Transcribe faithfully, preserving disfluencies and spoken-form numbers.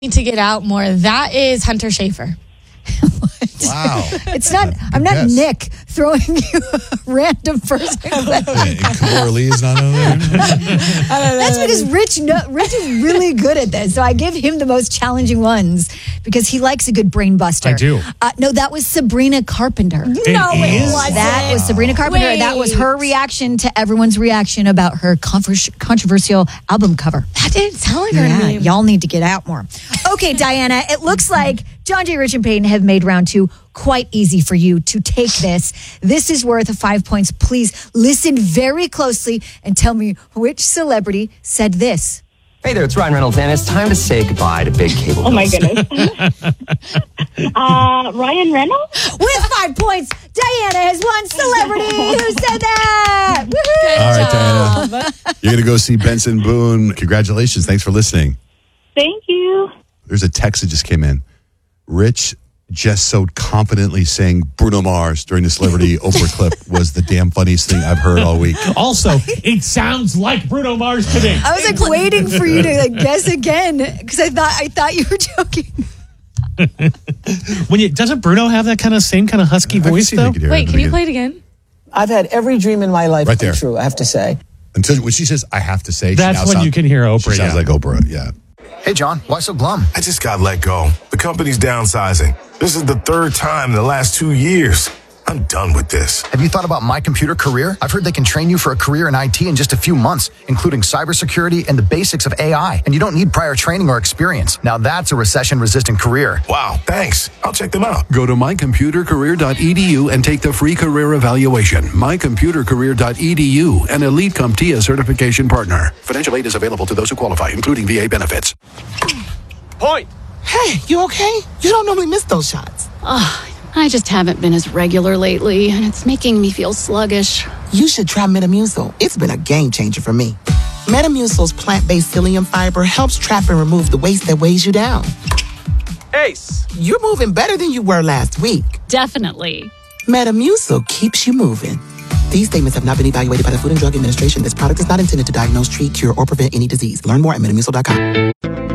to get out more. That is Hunter Schafer. Wow. It's not, I'm not Yes. Nick throwing you a random person. Kamora Lee is not on there. That's because Rich no, Rich is really good at this. So I give him the most challenging ones because he likes a good brain buster. I do. Uh, no, that was Sabrina Carpenter. No, it is? wasn't. That was Sabrina Carpenter. Wait. That was her reaction to everyone's reaction about her conver- controversial album cover. That didn't sound like her Yeah, name. y'all need to get out more. Okay, Diana, it looks like John J. Rich and Payton have made round two quite easy for you to take this. This is worth five points. Please listen very closely and tell me which celebrity said this. Hey there, it's Ryan Reynolds, and it's time to say goodbye to big cable bills. Oh my goodness. uh, Ryan Reynolds? With five points, Diana has won celebrity. Who said that? Woohoo! All right, Diana. You're going to go see Benson Boone. Congratulations. Thanks for listening. Thank you. There's a text that just came in. Rich just so confidently saying Bruno Mars during the Celebrity Oprah clip was the damn funniest thing I've heard all week. Also, it sounds like Bruno Mars today. I was like waiting for you to like, guess again because I thought I thought you were joking. When you doesn't Bruno have that kind of same kind of husky I can voice see they though? could hear it Wait, at the can you beginning. play it again? I've had every dream in my life Right come there. true, I have to say. Until when she says, I have to say, she That's now when sound- you can hear Oprah. She sounds yeah. like Oprah, yeah. Hey, John, why so glum? I just got let go. The company's downsizing. This is the third time in the last two years. I'm done with this. Have you thought about My Computer Career? I've heard they can train you for a career in I T in just a few months, including cybersecurity and the basics of A I. And you don't need prior training or experience. Now that's a recession-resistant career. Wow, thanks. I'll check them out. Go to my computer career dot e d u and take the free career evaluation. my computer career dot e d u, an Elite CompTIA certification partner. Financial aid is available to those who qualify, including V A benefits. Point. Hey, you okay? You don't normally miss those shots. I just haven't been as regular lately, and it's making me feel sluggish. You should try Metamucil. It's been a game changer for me. Metamucil's plant-based psyllium fiber helps trap and remove the waste that weighs you down. Ace. You're moving better than you were last week. Definitely. Metamucil keeps you moving. These statements have not been evaluated by the Food and Drug Administration. This product is not intended to diagnose, treat, cure, or prevent any disease. Learn more at metamucil dot com.